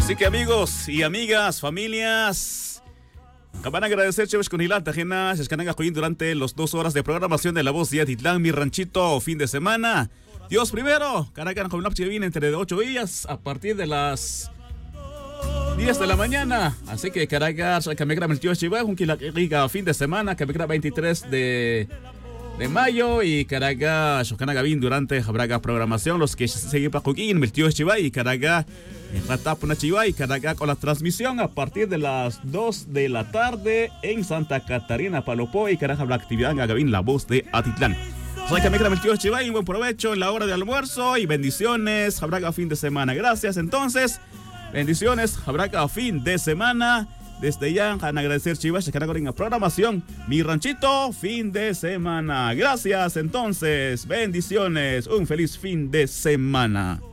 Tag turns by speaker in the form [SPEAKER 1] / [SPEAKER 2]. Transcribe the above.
[SPEAKER 1] Así que amigos y amigas, familias, van a agradecer chéves con Hilata Jena, se escanan durante las 2 horas de programación de La Voz de Atitlán, mi ranchito, fin de semana. Dios primero, Caracan con una viene entre 8 días a partir de las 10 de la mañana. Así que Caracas, Camegra Melchio Chiva, un fin de semana, Camegra 23 de mayo y Caracas, Canagavin durante Jabraga programación, los que siguen para Joaquín, Melchio Chiva y Caracas. En Ratapuna Chiva y Caracas con la transmisión a partir de las 2 de la tarde en Santa Catarina, Palopó y Caracas la actividad en Gavín, La Voz de Atitlán. Soy Camegra Melchio Chiva y buen provecho en la hora de almuerzo y bendiciones, Jabraga fin de semana. Gracias entonces, bendiciones, Jabraga fin de semana. Desde ya, van a agradecer Chivas, se quedan en la programación. Mi ranchito, fin de semana. Gracias entonces, bendiciones, un feliz fin de semana.